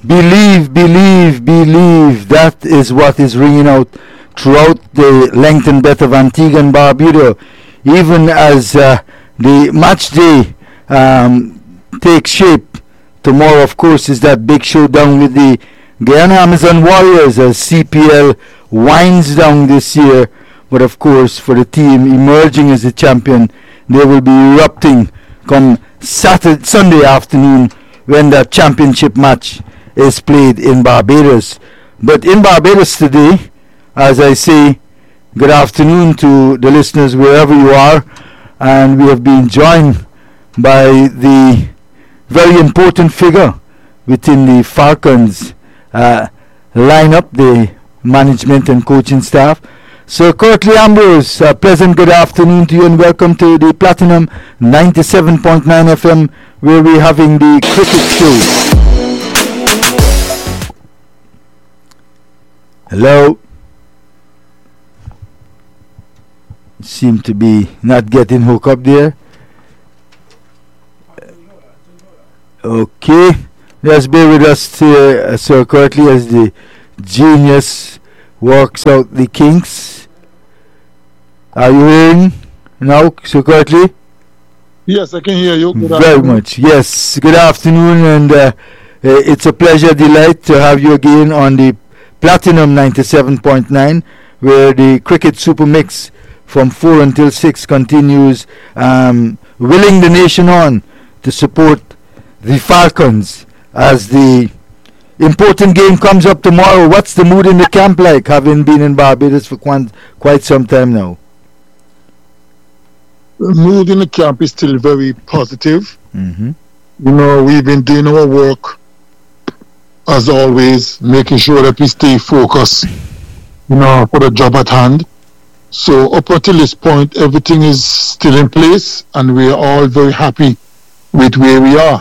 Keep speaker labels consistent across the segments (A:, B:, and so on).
A: Believe, believe, believe. That is what is ringing out throughout the length and breadth of Antigua and Barbuda. Even as the match day takes shape, tomorrow, of course, is that big showdown with the Guyana Amazon Warriors as CPL winds down this year. But of course, for the team emerging as the champion, they will be erupting come Sunday afternoon when that championship match is played in Barbados. But in Barbados today, as I say, good afternoon to the listeners wherever you are, and we have been joined by the very important figure within the Falcons lineup, the management and coaching staff. Sir Curtly Ambrose, a pleasant good afternoon to you and welcome to the Platinum 97.9 FM, where we're having the cricket show. Hello. Seem to be not getting hooked up there. Okay. Just bear with us here, Sir Curtly, as the genius works out the kinks. Are you hearing now, Sir Curtly?
B: Yes, I can hear you. Good
A: Very
B: afternoon.
A: much. Yes. Good afternoon, and it's a pleasure, delight to have you again on the Platinum 97.9, where the Cricket Super Mix from 4 until 6 continues, willing the nation on to support the Falcons as the important game comes up tomorrow. What's the mood in the camp like, having been in Barbados for quite some time now?
B: The mood in the camp is still very positive.
A: Mm-hmm.
B: You know, we've been doing our work as always, making sure that we stay focused, you know, for the job at hand. So up until this point, everything is still in place, and we are all very happy with where we are.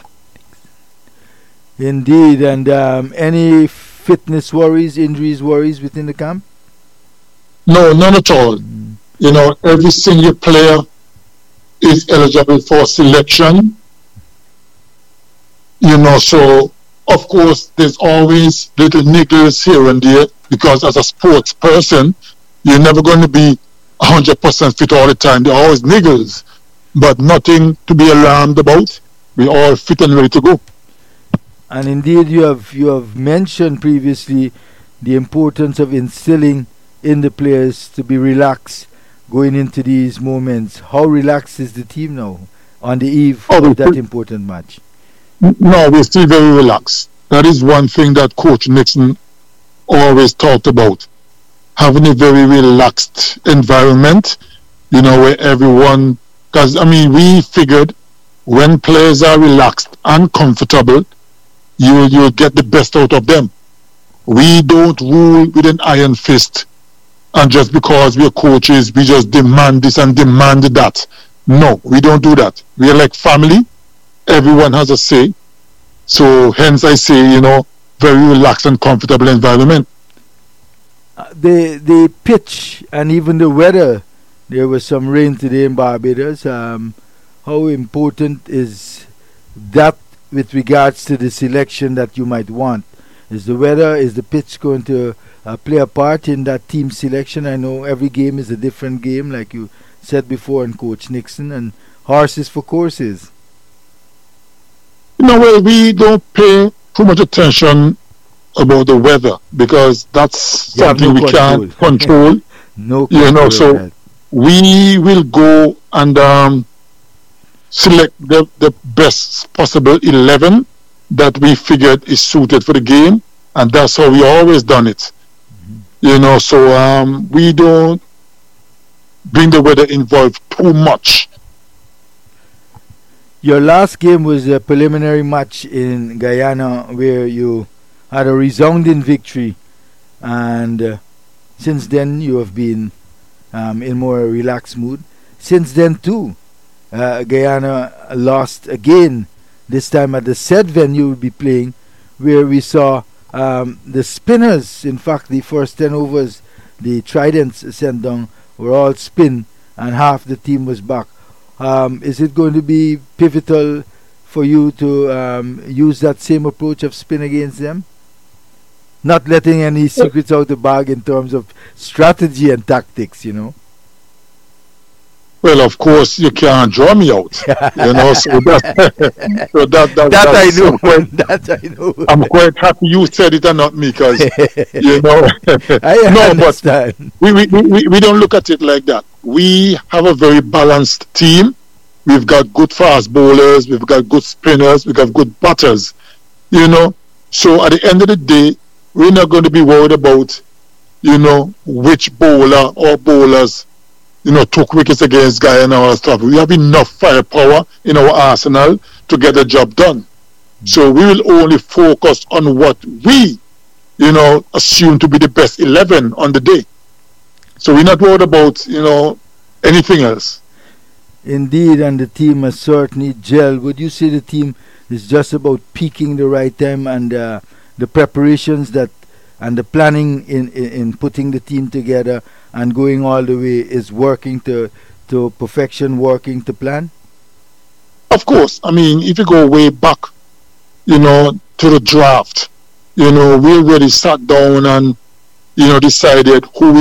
A: Indeed. And any fitness worries, injuries worries within the camp?
B: No, none at all. You know, every single player is eligible for selection. You know, so of course there's always little niggles here and there, because as a sports person, you're never going to be 100% fit all the time. There are always niggles, but nothing to be alarmed about. We're all fit and ready to go.
A: And indeed, you have mentioned previously the importance of instilling in the players to be relaxed going into these moments. How relaxed is the team now on the eve of that important match?
B: No, we're still very relaxed. That is one thing that Coach Nixon always talked about. Having a very relaxed environment, you know, where everyone, because I mean, we figured when players are relaxed and comfortable, you'll get the best out of them. We don't rule with an iron fist, and just because we're coaches, we just demand this and demand that. No, we don't do that. We are like family. Everyone has a say. So hence I say, you know, very relaxed and comfortable environment.
A: The pitch and even the weather, there was some rain today in Barbados. How important is that with regards to the selection that you might want? Is the weather, is the pitch going to play a part in that team selection? I know every game is a different game, like you said before, and Coach Nixon, and horses for courses.
B: In a way, we don't pay too much attention about the weather, because that's something we can't control.
A: No,
B: you know, so we will go and select the best possible 11 that we figured is suited for the game, and that's how we always done it. Mm-hmm. You know, so we don't bring the weather involved too much.
A: Your last game was a preliminary match in Guyana where you had a resounding victory, and since then you have been in more relaxed mood. Since then too, Guyana lost again, this time at the said venue we'll be playing, where we saw the spinners, in fact the first 10 overs the Tridents sent down were all spin, and half the team was back. Is it going to be pivotal for you to use that same approach of spin against them? not letting any secrets out the bag in terms of strategy and tactics, you know.
B: Well, of course, you can't draw me out. So that, so
A: That I
B: that's
A: know. That I know.
B: I'm quite happy you said it and not me, because
A: I
B: no, but
A: understand.
B: we don't look at it like that. We have a very balanced team. We've got good fast bowlers, we've got good spinners, we've got good batters. So at the end of the day, we're not going to be worried about which bowler or bowlers took wickets against Guyana and all stuff. We have enough firepower in our arsenal to get the job done. So we will only focus on what we, assume to be the best 11 on the day. So we're not worried about, anything else.
A: Indeed, and the team has certainly gelled. Would you say the team is just about peaking the right time, and the preparations that and the planning in putting the team together and going all the way is working to perfection, working to plan?
B: Of course. I mean, if you go way back, to the draft, we already sat down and, decided who